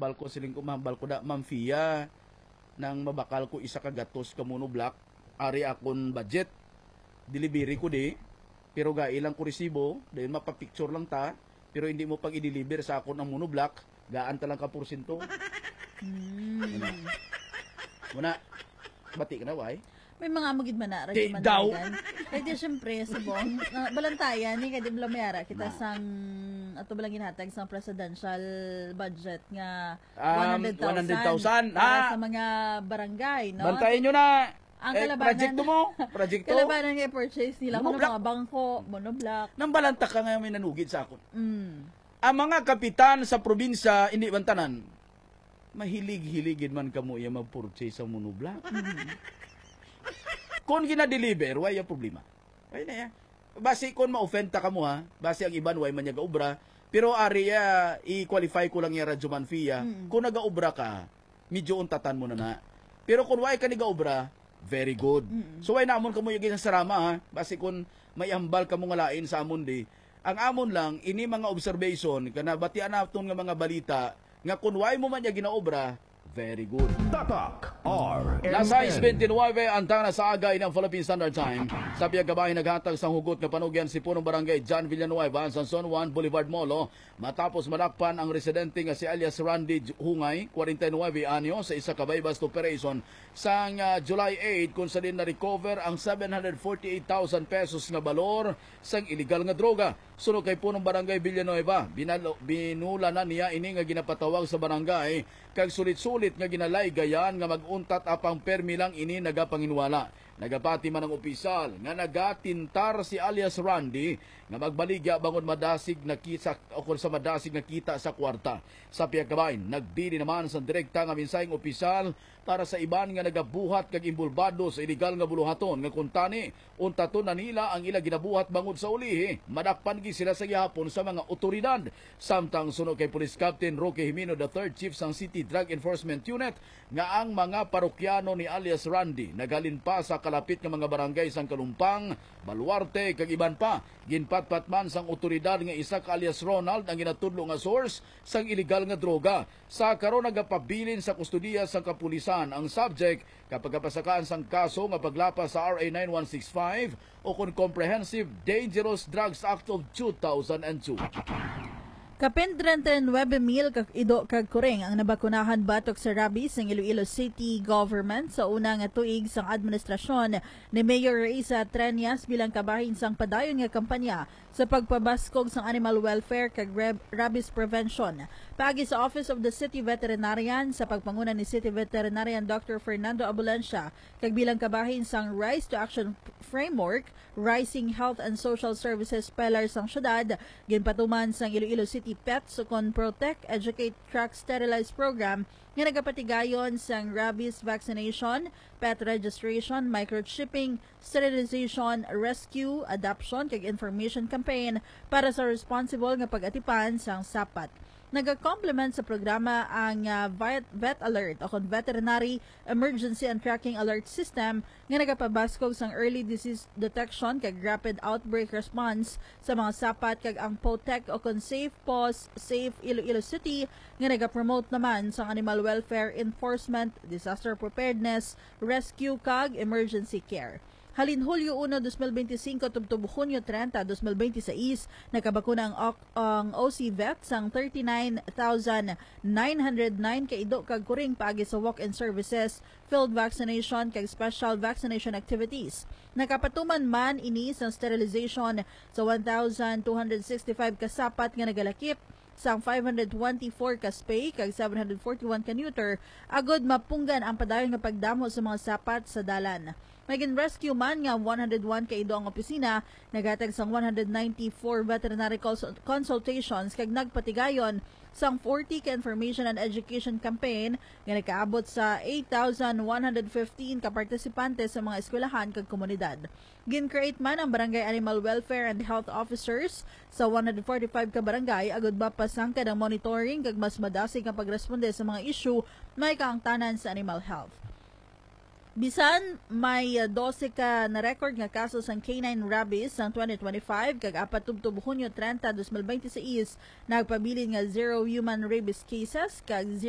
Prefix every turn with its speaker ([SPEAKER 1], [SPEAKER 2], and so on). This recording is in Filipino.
[SPEAKER 1] mahambal ko siling ko mahambal ko da mamfiya nang mabakal ko isa ka gatos ka monoblock ari akon budget delivery ko di pero gailang ko resibo dahil mapapicture lang ta pero hindi mo pag i-deliver sa akon ang monoblock gaan ta lang ka porsyento. Muna bati ka na why?
[SPEAKER 2] May mga magid man na
[SPEAKER 1] Di daw.
[SPEAKER 2] Kaya di syempre subong balantayan ni kadi blamyara kita sang ato balang ginhatag sang presidential budget nga 100,000
[SPEAKER 1] 100,000
[SPEAKER 2] sa mga barangay, no?
[SPEAKER 1] Bantayan nyo na
[SPEAKER 2] Ang
[SPEAKER 1] proyekto mo proyekto
[SPEAKER 2] kalabanan nga purchase nila
[SPEAKER 1] Monoblock.
[SPEAKER 2] mga bangko, monoblock.
[SPEAKER 1] nang balanta ka nga may nanugid sa akon. Ang mga kapitan sa probinsya hindi bantanan mahilig-hiligid man kamo iya mag-purchase sa monoblock. Kung gina-deliver, why yung problema? Ay na yan. Basi kung ma-offend ta ka mo ha, basi ang iban, why man niya gaubra, pero ari i-qualify ko lang yung radyo manfiya, kung nagaubra ka, medyo untatan mo na. Pero kung why ka ni gaubra, very good. So why na amon ka mo yung sarama ha, basi kung may ambal ka mo nga lain sa amon di, ang amon lang, ini mga observation, kana batian naton nga mga balita, nga kung why mo man niya ginaobra, very good.
[SPEAKER 3] Tatak RMN.
[SPEAKER 1] Nasa 29 ang tana sa agay ng Philippine Standard Time. Sa piyagabahin naghatag sa hugot na panugyan si punong barangay John Villanueva sa San Juan Boulevard Molo matapos malakpan ang residente nga si alias Randy Hungay, 49 anyo sa isa ka bypass operation sang July 8 kung saan na-recover ang 748,000 pesos na balor sang illegal nga droga. Sunod kay punong barangay Villanueva, binula na niya ini nga ginapatawag sa barangay kag sulit-sulit nga ginalay gayan nga maguntat apang permi lang ini nagapanginwala. Nagapati man ang opisyal nga nagatintar si alias Randy nga magbaligya bangon madasig na kita o kung sa madasig na kita sa kwarta. Sa piyakabain, nagbili naman sa direkta nga minsayeng opisyal para sa iban nga nagabuhat kag imbulbado sa illegal nga buluhaton nga kuntani untaton na nila ang ila ginabuhat bangod sa ulihi. Madakpan gi sila sa gihapon sa mga otoridad. Samtang sunod kay Police Captain Roque Jimeno III, Chief sang City Drug Enforcement Unit, nga ang mga parokyano ni alias Randy nagalin pa sa kalapit nga mga barangay sang Kalumpang, Baluarte kag iban pa. Ginpatpat man sang otoridad nga isa ka alias Ronald ang ginatudlo nga source sang illegal nga droga. Sa karon nagapabilin sa kustudiya sang kapulisan ang subject kapag kapasakaan sang kaso nga paglapas sa RA 9165 o kung Comprehensive Dangerous Drugs Act of 2002.
[SPEAKER 2] Kapin 39,000 kag ido kag kuring ang nabakunahan batok sa rabies ng Iloilo City Government sa una nga tuig sang administrasyon ni Mayor Raiza Treñas bilang kabahin sang padayon nga kampanya sa pagpabaskog sang animal welfare kag rabies prevention. Paagi sa Office of the City Veterinarian sa pagpanguna ni City Veterinarian Dr. Fernando Abulancia kag bilang kabahin sang Rise to Action Framework, Rising Health and Social Services Pillar sang syudad, ginpatuman sang Iloilo City Pets kon Protect, Educate, Track, Sterilize program nga nagapatigayon sang rabies vaccination, pet registration, microchipping, sterilization, rescue, adoption kag information campaign para sa responsible nga pag-atipan sang sapat. Nag-complement sa programa ang Vet Alert o Veterinary Emergency and Tracking Alert System nga nagapabaskog sang early disease detection kag rapid outbreak response sa mga sapat kag ang POTEC o Safe Paws Safe Iloilo City nga nagapromote naman sang animal welfare enforcement, disaster preparedness, rescue kag emergency care. Halin Hulyo 1, 2025 tubtub Hunyo 30, 2026 nakabakuna ang OC Vet sang 39,909 kaido kag kuring paagi sa walk-in services, field vaccination kag special vaccination activities. Nakapatuman man ini sa sterilization sa 1,265 kasapat nga nagalakip sang 524 ka spay kag 741 ka neuter agod mapunggan ang padayon nga pagdamo sa mga sapat sa dalan. Maging rescue man nga 101 ka ido ang opisina, nagatag sang 194 veterinary consultations kag nagpatigayon sang 40 ka information and education campaign nga nakaabot sa 8,115 ka partisipante sa mga eskwelahan kag komunidad. Gin-create man ang Barangay Animal Welfare and Health Officers sa 145 ka barangay agud mapasangkad ang monitoring kag mas madasig ang pagresponde sa mga issue may kaangtanan sa animal health. Bisan may 12 ka na record nga kaso sang canine rabies sang 2025 kag 4 tubtub Hunyo 30, 2026 nagpabilin nga 0 human rabies cases kag